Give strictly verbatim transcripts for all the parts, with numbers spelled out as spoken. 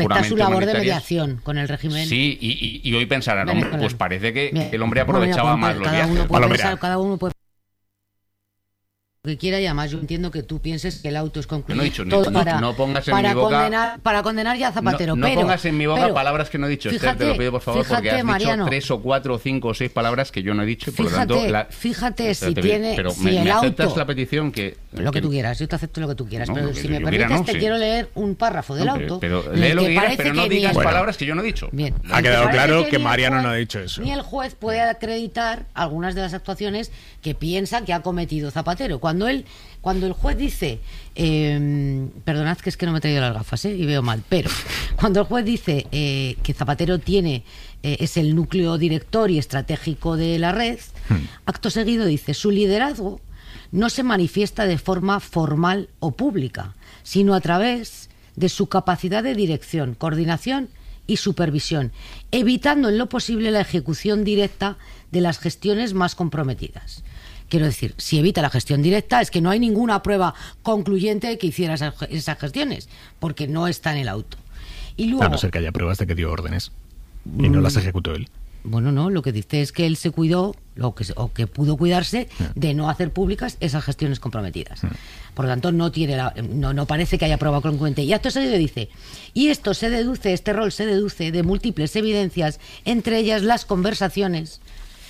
puramente su labor de humanitarias. mediación con el régimen. Sí, y, y, y hoy pensarán, no, venezolano. pues parece que Bien. el hombre aprovechaba Bueno, mira, más los cada viajes. uno puede Palomera. pensar, cada uno puede lo que quiera, y además yo entiendo que tú pienses que el auto es concluido. Yo no he dicho, todo no- para, no pongas en para mi boca- condenar, para condenar ya a Zapatero. No, no pero, pongas en mi boca pero, palabras que no he dicho, Esther, fíjate, te lo pido por favor, fíjate, porque has Mariano, dicho tres o cuatro o cinco o seis palabras que yo no he dicho, y por Fíjate, lo tanto... La... fíjate si Pero te- tiene, Pero si me, el me auto... aceptas la petición que... Lo que tú quieras, yo te acepto lo que tú quieras, No, pero lo si que me yo permites quiera, no, te sí. quiero leer un párrafo del No, auto. Pero en lee el lo que quieras, parece pero no que ni digas el- palabras que yo no he dicho. Bien, Ha el quedado parece claro que ni el Mariano juez- no ha dicho eso. Ni el juez puede acreditar algunas de las actuaciones que piensa que ha cometido Zapatero. Cuando él, cuando el juez dice, eh, perdonad que es que no me he traído las gafas, ¿eh? Y veo mal, pero cuando el juez dice eh, que Zapatero tiene eh, es el núcleo director y estratégico de la red, hmm. acto seguido dice, su liderazgo no se manifiesta de forma formal o pública, sino a través de su capacidad de dirección, coordinación y supervisión, evitando en lo posible la ejecución directa de las gestiones más comprometidas. Quiero decir, si evita la gestión directa es que no hay ninguna prueba concluyente de que hiciera esas, esas gestiones, porque no está en el auto. Y luego, A no ser que haya pruebas de que dio órdenes y no las ejecutó él. Bueno, no, lo que dice es que él se cuidó, lo que, o que pudo cuidarse de no hacer públicas esas gestiones comprometidas. Por lo tanto, no tiene la, no, no parece que haya prueba concluyente. Y acto seguido dice, y esto se deduce, este rol se deduce de múltiples evidencias, entre ellas las conversaciones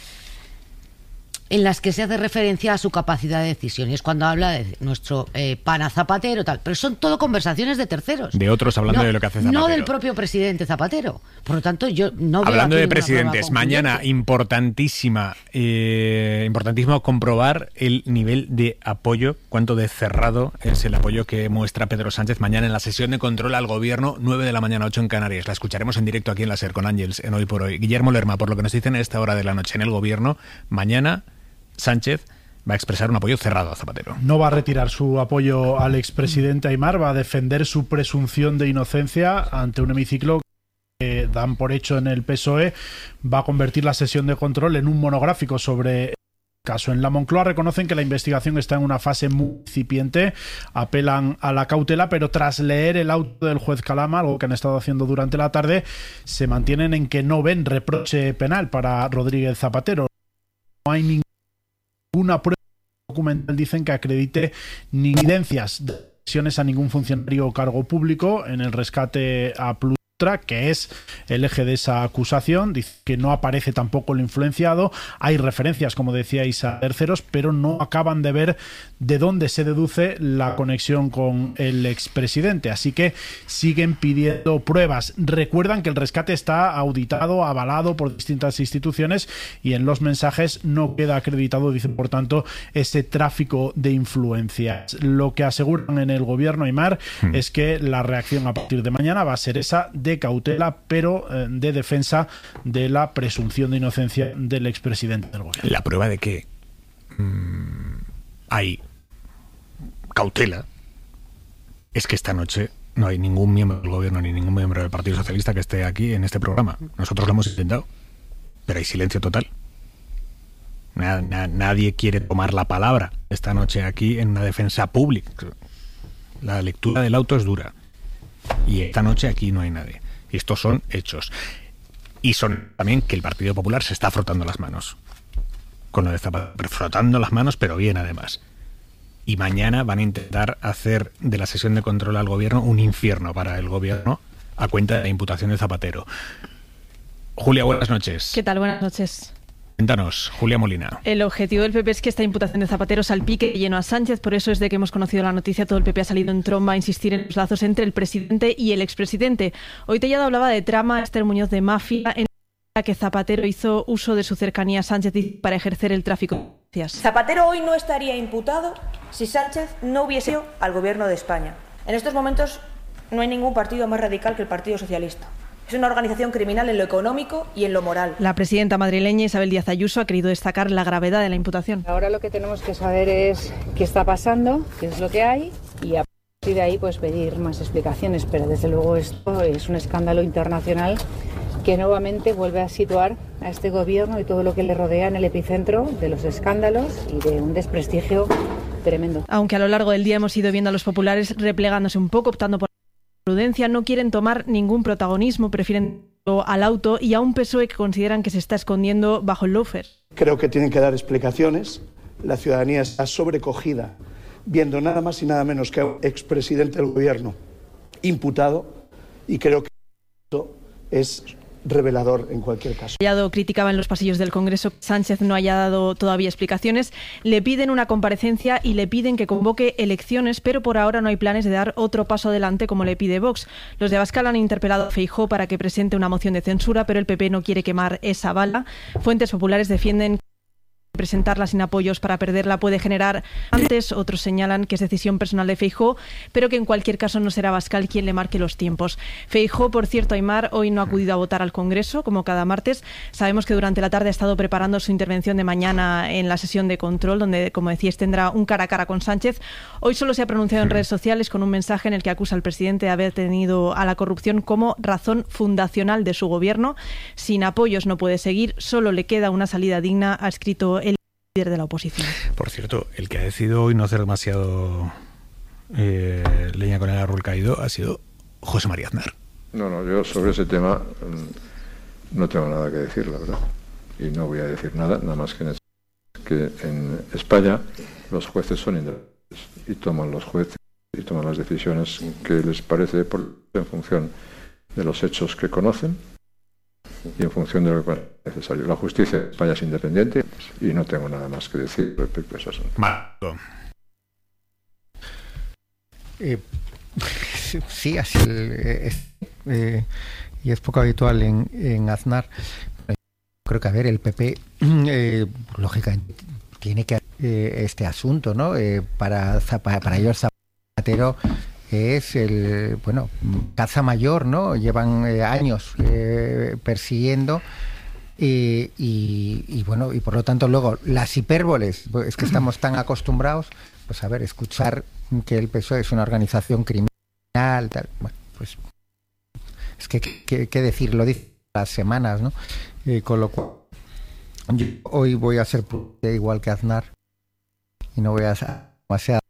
en las que se hace referencia a su capacidad de decisión. Y es cuando habla de nuestro eh, pana Zapatero, tal. Pero son todo conversaciones de terceros. De otros hablando no, de lo que hace Zapatero. No del propio presidente Zapatero. Por lo tanto, yo no veo Hablando aquí de ninguna presidentes, prueba mañana concluyente. importantísima, eh, importantísimo comprobar el nivel de apoyo, cuánto de cerrado es el apoyo que muestra Pedro Sánchez mañana en la sesión de control al gobierno, nueve de la mañana, ocho en Canarias. La escucharemos en directo aquí en la SER con Ángels en Hoy por Hoy. Guillermo Lerma, por lo que nos dicen a esta hora de la noche en el gobierno, mañana Sánchez va a expresar un apoyo cerrado a Zapatero. No va a retirar su apoyo al expresidente Aimar, va a defender su presunción de inocencia ante un hemiciclo que dan por hecho en el P S O E. Va a convertir la sesión de control en un monográfico sobre el caso. En la Moncloa reconocen que la investigación está en una fase muy incipiente, apelan a la cautela, pero tras leer el auto del juez Calama, algo que han estado haciendo durante la tarde, se mantienen en que no ven reproche penal para Rodríguez Zapatero. No hay ningún una prueba documental, dicen, que acredite ni evidencias de lesiones a ningún funcionario o cargo público en el rescate a Plutra, que es el eje de esa acusación. Dice que no aparece tampoco el influenciado. Hay referencias, como decíais, a terceros, pero no acaban de ver de dónde se deduce la conexión con el expresidente. Así que siguen pidiendo pruebas. Recuerdan que el rescate está auditado, avalado por distintas instituciones y en los mensajes no queda acreditado, dicen, por tanto, ese tráfico de influencias. Lo que aseguran en el gobierno Aimar hmm. es que la reacción a partir de mañana va a ser esa de cautela, pero eh, de defensa de la presunción de inocencia del expresidente del gobierno. La prueba de que mmm, hay cautela es que esta noche no hay ningún miembro del gobierno ni ningún miembro del Partido Socialista que esté aquí en este programa. Nosotros lo hemos intentado, pero hay silencio total. Na, na, nadie quiere tomar la palabra esta noche aquí en una defensa pública. La lectura del auto es dura y esta noche aquí no hay nadie. Y estos son hechos. Y son también que el Partido Popular se está frotando las manos con lo de Zapatero, frotando las manos, pero bien además. Y mañana van a intentar hacer de la sesión de control al gobierno un infierno para el gobierno a cuenta de la imputación de Zapatero. Julia, buenas noches. ¿Qué tal? Buenas noches. Cuéntanos, Julia Molina. El objetivo del P P es que esta imputación de Zapatero salpique lleno a Sánchez, por eso desde que hemos conocido la noticia todo el P P ha salido en tromba a insistir en los lazos entre el presidente y el expresidente. Hoy Tellado hablaba de trama, Esther Muñoz de mafia, en la que Zapatero hizo uso de su cercanía a Sánchez para ejercer el tráfico. Zapatero hoy no estaría imputado si Sánchez no hubiese ido al gobierno de España. En estos momentos no hay ningún partido más radical que el Partido Socialista. Es una organización criminal en lo económico y en lo moral. La presidenta madrileña Isabel Díaz Ayuso ha querido destacar la gravedad de la imputación. Ahora lo que tenemos que saber es qué está pasando, qué es lo que hay y a partir de ahí pues pedir más explicaciones. Pero desde luego esto es un escándalo internacional que nuevamente vuelve a situar a este gobierno y todo lo que le rodea en el epicentro de los escándalos y de un desprestigio tremendo. Aunque a lo largo del día hemos ido viendo a los populares replegándose un poco, optando por prudencia, no quieren tomar ningún protagonismo, prefieren al auto, y a un P S O E que consideran que se está escondiendo bajo el lawfare. Creo que tienen que dar explicaciones. La ciudadanía está sobrecogida viendo nada más y nada menos que a un expresidente del gobierno imputado, y creo que esto es revelador en cualquier caso. Collado criticaba en los pasillos del Congreso que Sánchez no haya dado todavía explicaciones. Le piden una comparecencia y le piden que convoque elecciones, pero por ahora no hay planes de dar otro paso adelante como le pide Vox. Los de Abascal han interpelado a Feijóo para que presente una moción de censura, pero el P P no quiere quemar esa bala. Fuentes populares defienden presentarla sin apoyos para perderla puede generar antes. Otros señalan que es decisión personal de Feijóo, pero que en cualquier caso no será Abascal quien le marque los tiempos. Feijóo, por cierto, Aimar, hoy no ha acudido a votar al Congreso, como cada martes. Sabemos que durante la tarde ha estado preparando su intervención de mañana en la sesión de control, donde, como decíais, tendrá un cara a cara con Sánchez. Hoy solo se ha pronunciado en redes sociales con un mensaje en el que acusa al presidente de haber tenido a la corrupción como razón fundacional de su gobierno. Sin apoyos no puede seguir, solo le queda una salida digna, ha escrito el líder de la oposición. Por cierto, el que ha decidido hoy no hacer demasiado eh, leña con el árbol caído ha sido José María Aznar. No, no, yo sobre ese tema no tengo nada que decir, la verdad. Y no voy a decir nada, nada más que en, que en España los jueces son independientes y toman los jueces y toman las decisiones que les parece por, en función de los hechos que conocen y en función de lo que es necesario. La justicia de España es independiente y no tengo nada más que decir respecto a eso. Marco. Eh, sí, así es, eh, y es poco habitual en, en Aznar. Creo que, a ver, el P P, eh, lógicamente, tiene que eh, este asunto, ¿no? Eh, para, para, para ellos Zapatero es el, bueno, caza mayor, ¿no? Llevan eh, años eh, persiguiendo eh, y, y, bueno, y por lo tanto luego las hipérboles, es que estamos tan acostumbrados, pues a ver, escuchar que el P S O E es una organización criminal, tal, bueno, pues es que qué decir, lo dice las semanas, ¿no? Eh, con lo cual yo hoy voy a ser igual que Aznar y no voy a demasiado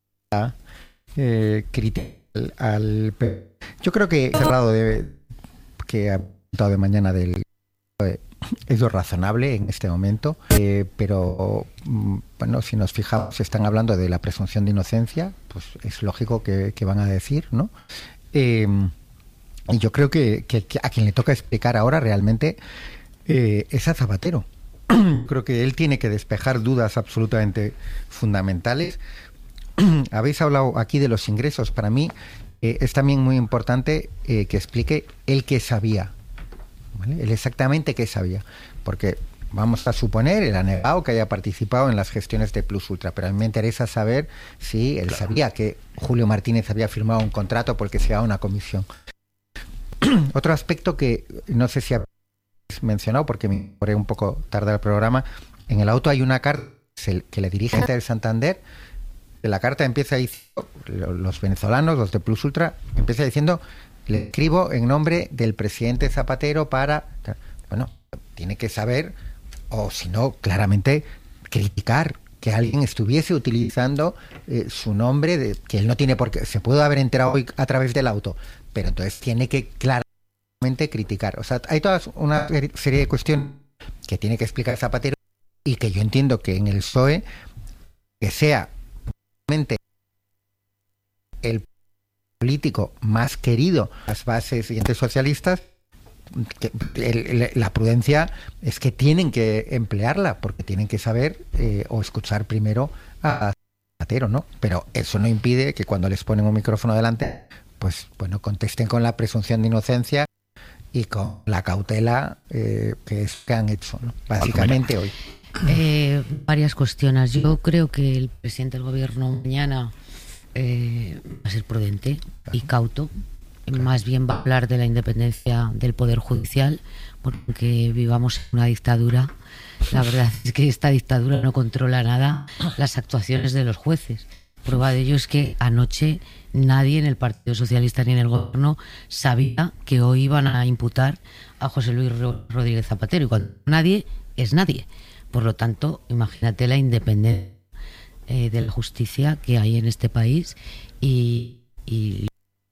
eh, criticar al P P. Yo creo que el cerrado de que ha apuntado de mañana del eh, es lo razonable en este momento, eh, pero bueno, si nos fijamos, están hablando de la presunción de inocencia, pues es lógico que, que van a decir, ¿no? Eh, y yo creo que, que, que a quien le toca explicar ahora realmente eh, es a Zapatero. Creo que él tiene que despejar dudas absolutamente fundamentales. Habéis hablado aquí de los ingresos. Para mí eh, es también muy importante eh, que explique él qué sabía, ¿vale? Él exactamente qué sabía, porque vamos a suponer, él ha negado que haya participado en las gestiones de Plus Ultra, pero a mí me interesa saber si él Claro. sabía que Julio Martínez había firmado un contrato porque se daba una comisión. Otro aspecto que no sé si habéis mencionado, porque me incorporé un poco tarde al programa, en el auto hay una carta que le dirige el Santander. La carta empieza diciendo, los venezolanos, los de Plus Ultra, empieza diciendo, le escribo en nombre del presidente Zapatero para... Bueno, tiene que saber, o si no, claramente criticar que alguien estuviese utilizando eh, su nombre, de, que él no tiene por qué, se puede haber enterado hoy a través del auto, pero entonces tiene que claramente criticar. O sea, hay toda una serie de cuestiones que tiene que explicar Zapatero y que yo entiendo que en el P S O E, que sea el político más querido, las bases y entre socialistas, que el, el, la prudencia es que tienen que emplearla, porque tienen que saber eh, o escuchar primero a Zapatero, ¿no? Pero eso no impide que cuando les ponen un micrófono delante, pues bueno, contesten con la presunción de inocencia y con la cautela eh, que es que han hecho, ¿no? Básicamente hoy. Eh, varias cuestiones. Yo creo que el presidente del gobierno mañana eh, va a ser prudente y cauto. Más bien va a hablar de la independencia del Poder Judicial, porque vivamos en una dictadura. La verdad es que esta dictadura no controla nada las actuaciones de los jueces. Prueba de ello es que anoche nadie en el Partido Socialista ni en el gobierno sabía que hoy iban a imputar a José Luis Rodríguez Zapatero, y cuando nadie es nadie. Por lo tanto, imagínate la independencia eh, de la justicia que hay en este país y, y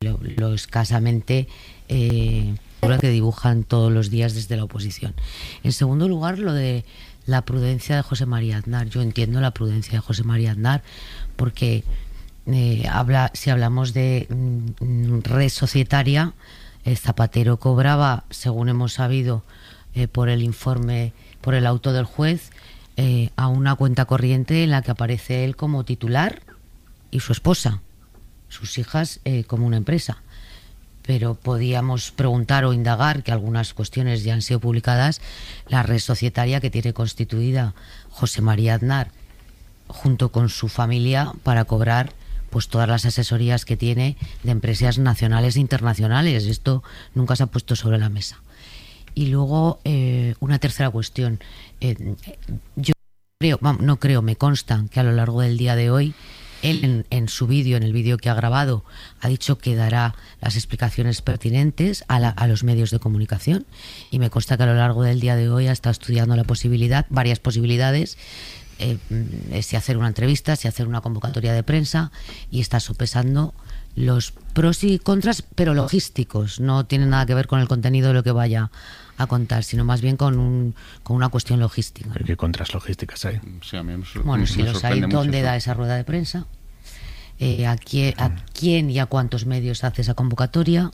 lo, lo escasamente eh, que dibujan todos los días desde la oposición. En segundo lugar, lo de la prudencia de José María Aznar. Yo entiendo la prudencia de José María Aznar porque eh, habla, si hablamos de mm, red societaria, el Zapatero cobraba, según hemos sabido eh, por el informe, por el auto del juez, eh, a una cuenta corriente en la que aparece él como titular y su esposa, sus hijas eh, como una empresa. Pero podíamos preguntar o indagar, que algunas cuestiones ya han sido publicadas, la red societaria que tiene constituida José María Aznar junto con su familia para cobrar pues todas las asesorías que tiene de empresas nacionales e internacionales. Esto nunca se ha puesto sobre la mesa. Y luego eh, una tercera cuestión. Eh, yo creo, no creo, me consta que a lo largo del día de hoy él en, en su vídeo, en el vídeo que ha grabado, ha dicho que dará las explicaciones pertinentes a, la, a los medios de comunicación, y me consta que a lo largo del día de hoy ha estado estudiando la posibilidad, varias posibilidades, eh, si hacer una entrevista, si hacer una convocatoria de prensa, y está sopesando los pros y contras, pero logísticos. No tiene nada que ver con el contenido de lo que vaya a contar, sino más bien con un con una cuestión logística. ¿Pero qué contras logísticas hay? Sí, a mí me, bueno, me, si me los hay, ¿dónde eso. da esa rueda de prensa? Eh, a, quién, ¿A quién y a cuántos medios hace esa convocatoria?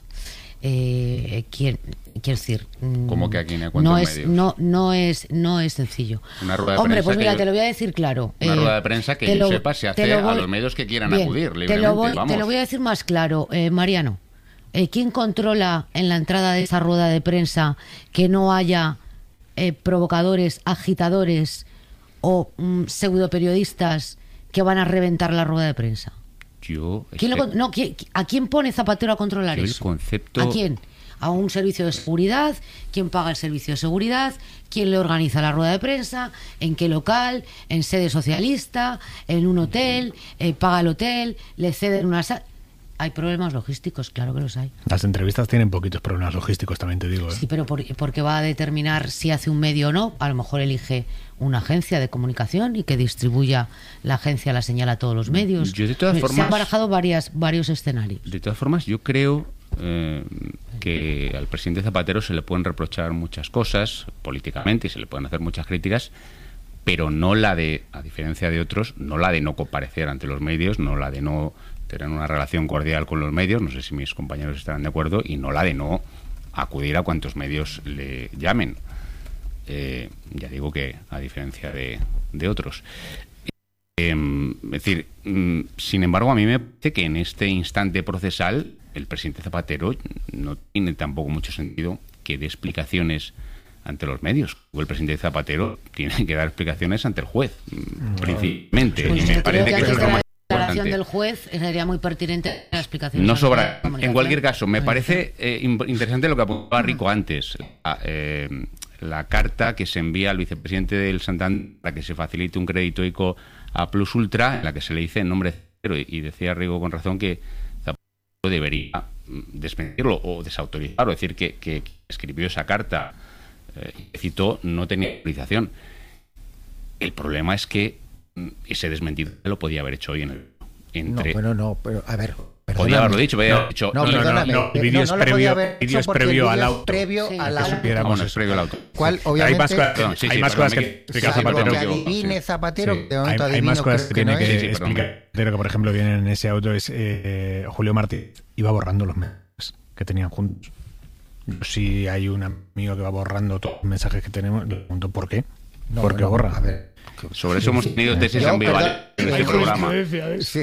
Eh, ¿quién, quiero decir, ¿cómo que a quién y a cuántos no es, medios? No, no, es, no es sencillo. Una rueda de Hombre, prensa pues mira, yo, te lo voy a decir claro. Una eh, rueda de prensa que yo lo, sepa se hace voy, a los medios que quieran bien, acudir libremente. Te lo, voy, vamos. te lo voy a decir más claro, eh, Mariano. Eh, ¿Quién controla en la entrada de esa rueda de prensa que no haya eh, provocadores, agitadores o mm, pseudoperiodistas que van a reventar la rueda de prensa? Yo, ¿Quién lo, no, ¿quién, ¿A quién pone Zapatero a controlar yo eso? El concepto... ¿A quién? ¿A un servicio de seguridad? ¿Quién paga el servicio de seguridad? ¿Quién le organiza la rueda de prensa? ¿En qué local? ¿En sede socialista? ¿En un hotel? Eh, ¿Paga el hotel? ¿Le ceden una sala? Hay problemas logísticos, claro que los hay. Las entrevistas tienen poquitos problemas logísticos, también te digo. ¿eh? Sí, pero por, porque va a determinar si hace un medio o no. A lo mejor elige una agencia de comunicación y que distribuya la agencia la señal a todos los medios. Yo de todas Se formas, han barajado varias, varios escenarios. De todas formas, yo creo eh, que al presidente Zapatero se le pueden reprochar muchas cosas políticamente y se le pueden hacer muchas críticas, pero no la de, a diferencia de otros, no la de no comparecer ante los medios, no la de no tener una relación cordial con los medios, no sé si mis compañeros estarán de acuerdo, y no la de no acudir a cuantos medios le llamen. Eh, ya digo que a diferencia de, de otros. Eh, es decir, mm, sin embargo, a mí me parece que en este instante procesal el presidente Zapatero no tiene tampoco mucho sentido que dé explicaciones ante los medios. El presidente Zapatero tiene que dar explicaciones ante el juez, no, principalmente. Pues y me parece que, que eso es lo más la declaración del juez sería muy pertinente la explicación. No sobra. En cualquier caso, me parece eh, interesante lo que apuntaba Rico antes. La, eh, la carta que se envía al vicepresidente del Santander para que se facilite un crédito ICO a Plus Ultra, en la que se le dice en nombre cero, y, y decía Rico con razón que Zapatero debería desmentirlo o desautorizarlo, es decir, que, que escribió esa carta eh, y citó no tenía autorización. El problema es que ese desmentido lo podía haber hecho hoy en el entre... No, bueno, no, pero a ver... Podía haberlo dicho, podía haber dicho... No, no, perdóname. no, no, el vídeo es previo, vídeo es previo al auto. Previo sí, al que auto. Bueno, es previo al auto. ¿Cuál, obviamente... Hay más, cosas, perdón, sí, hay sí, más perdón, cosas que me- explica sí, Zapatero. Lo que Zapatero, adivine sí. Zapatero, Sí. de Hay, momento hay adivino, más cosas creo que que tiene no que es. Sí, sí, perdón. explicar. Pero que, por ejemplo, vienen en ese auto es eh, Julio Martínez iba borrando los mensajes que tenían juntos. Si hay un amigo que va borrando todos los mensajes que tenemos, le pregunto por qué. No, ¿Por qué bueno, borra? a ver. Sobre eso hemos tenido tesis Yo, ambivalentes en perdón, este hay programa. Sí.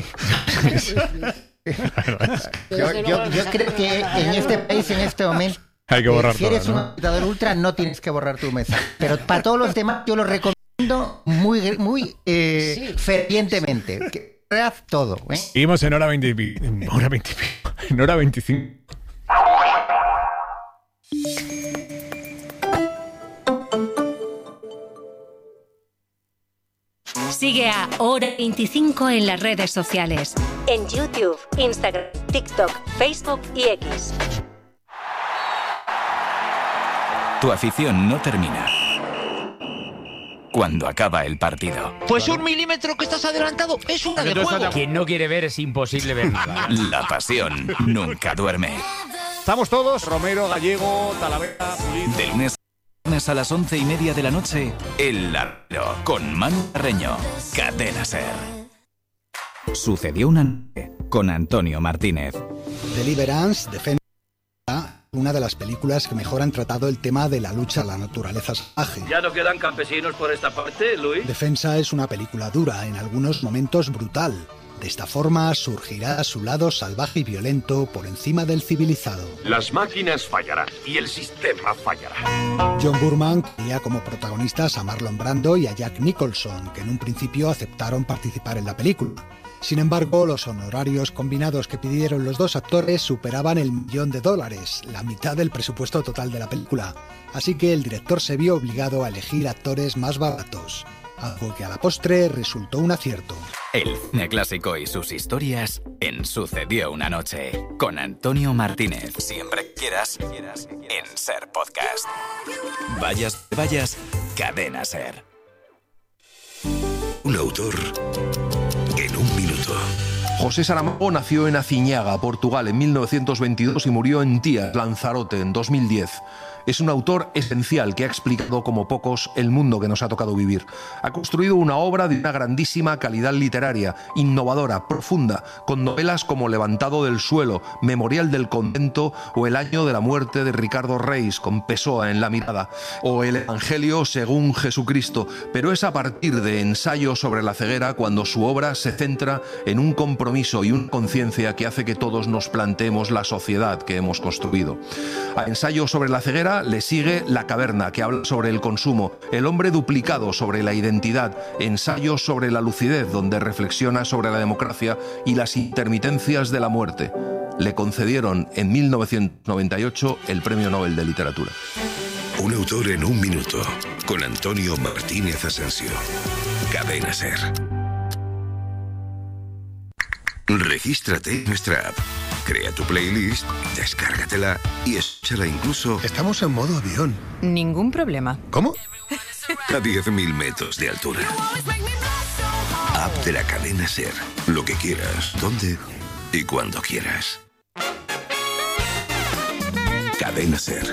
Yo, yo, yo creo que en este país, en este momento, Hay que borrar si eres todo, un ¿no? agitador ultra, no tienes que borrar tu mensaje. Pero para todos los demás, yo lo recomiendo muy, muy eh, Sí. fervientemente. Que haz todo. ¿eh? Seguimos en hora veinte y pico. En hora veinte y pico. En hora veinticinco. Sigue a Hora veinticinco en las redes sociales. En YouTube, Instagram, TikTok, Facebook y X. Tu afición no termina cuando acaba el partido. Pues un milímetro que estás adelantado es una de juego. Quien no quiere ver es imposible ver nada. La pasión nunca duerme. Estamos todos, Romero, Gallego, Talavera, Pulido. De lunes a viernes a las once y media de la noche, El Largo, con Manu Carreño, Cadena SER. Sucedió una noche con Antonio Martínez. Deliverance, Defensa, una de las películas que mejor han tratado el tema de la lucha a la naturaleza salvaje. ¿Ya no quedan campesinos por esta parte, Luis? Defensa es una película dura, en algunos momentos brutal. De esta forma surgirá su lado salvaje y violento por encima del civilizado. Las máquinas fallarán y el sistema fallará. John Boorman quería como protagonistas a Marlon Brando y a Jack Nicholson, que en un principio aceptaron participar en la película. Sin embargo, los honorarios combinados que pidieron los dos actores superaban el millón de dólares, la mitad del presupuesto total de la película. Así que el director se vio obligado a elegir actores más baratos, algo que a la postre resultó un acierto. El cine clásico y sus historias en Sucedió una noche, con Antonio Martínez. Siempre quieras, en SER Podcast. Vayas, vayas, Cadena SER. Un autor en un minuto. José Saramago nació en Aciñaga, Portugal, en mil novecientos veintidós y murió en Tías, Lanzarote, en dos mil diez. Es un autor esencial que ha explicado como pocos el mundo que nos ha tocado vivir. Ha construido una obra de una grandísima calidad literaria, innovadora, profunda, con novelas como Levantado del suelo, Memorial del convento o El año de la muerte de Ricardo Reis, con Pessoa en la mirada, o El Evangelio según Jesucristo. Pero es a partir de Ensayo sobre la ceguera cuando su obra se centra en un compromiso y una conciencia que hace que todos nos planteemos la sociedad que hemos construido. A Ensayo sobre la ceguera le sigue La caverna, que habla sobre el consumo, El hombre duplicado, sobre la identidad, Ensayo sobre la lucidez, donde reflexiona sobre la democracia y las intermitencias de la muerte. Le concedieron en mil novecientos noventa y ocho el Premio Nobel de Literatura. Un autor en un minuto, con Antonio Martínez Asensio. Cadena SER. Regístrate en nuestra app. Crea tu playlist, descárgatela y escúchala incluso... Estamos en modo avión. Ningún problema. ¿Cómo? A diez mil metros de altura. App de la cadena SER. Lo que quieras, donde y cuando quieras. Cadena SER.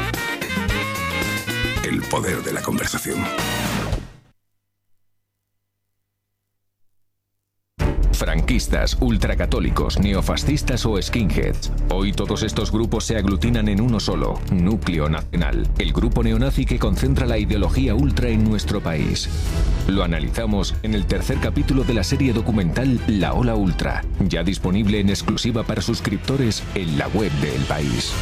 El poder de la conversación. Franquistas, ultracatólicos, neofascistas o skinheads. Hoy todos estos grupos se aglutinan en uno solo, Núcleo Nacional, el grupo neonazi que concentra la ideología ultra en nuestro país. Lo analizamos en el tercer capítulo de la serie documental La Ola Ultra, ya disponible en exclusiva para suscriptores en la web de El País.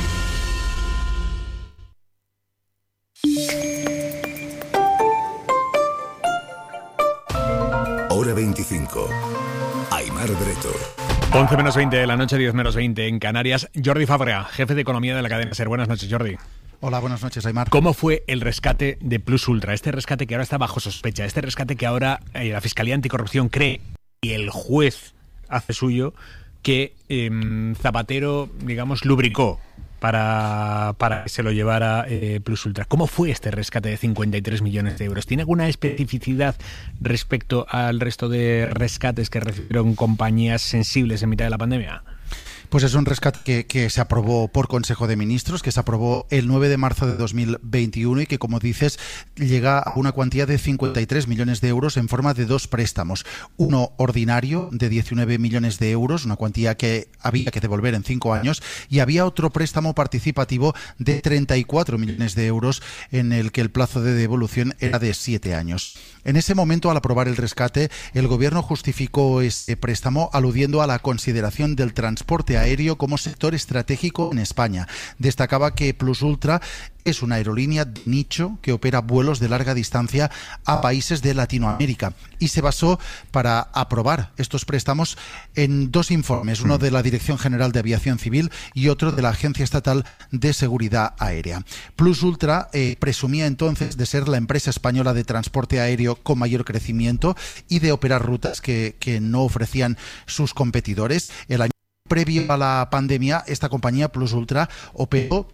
Hora veinticinco. Aimar Breto. once menos veinte de la noche, diez menos veinte en Canarias. Jordi Fabrea, jefe de economía de la cadena SER. Buenas noches, Jordi. Hola, buenas noches, Aimar. ¿Cómo fue el rescate de Plus Ultra? Este rescate que ahora está bajo sospecha, este rescate que ahora eh, la Fiscalía Anticorrupción cree y el juez hace suyo, que eh, Zapatero, digamos, lubricó para, para que se lo llevara eh, Plus Ultra. ¿Cómo fue este rescate de cincuenta y tres millones de euros? ¿Tiene alguna especificidad respecto al resto de rescates que recibieron compañías sensibles en mitad de la pandemia? Pues es un rescate que, que se aprobó por Consejo de Ministros, que se aprobó el nueve de marzo de dos mil veintiuno y que, como dices, llega a una cuantía de cincuenta y tres millones de euros en forma de dos préstamos. Uno ordinario de diecinueve millones de euros, una cuantía que había que devolver en cinco años, y había otro préstamo participativo de treinta y cuatro millones de euros en el que el plazo de devolución era de siete años. En ese momento, al aprobar el rescate, el Gobierno justificó ese préstamo aludiendo a la consideración del transporte aéreo como sector estratégico en España. Destacaba que Plus Ultra es una aerolínea de nicho que opera vuelos de larga distancia a países de Latinoamérica y se basó para aprobar estos préstamos en dos informes, uno de la Dirección General de Aviación Civil y otro de la Agencia Estatal de Seguridad Aérea. Plus Ultra eh, presumía entonces de ser la empresa española de transporte aéreo con mayor crecimiento y de operar rutas que, que no ofrecían sus competidores. El año previo a la pandemia, esta compañía Plus Ultra operó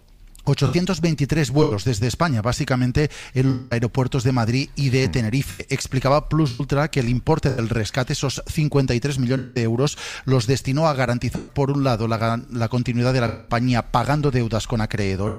ochocientos veintitrés vuelos desde España, básicamente en los aeropuertos de Madrid y de Tenerife. Explicaba Plus Ultra que el importe del rescate, esos cincuenta y tres millones de euros, los destinó a garantizar, por un lado, la, la continuidad de la compañía pagando deudas con acreedores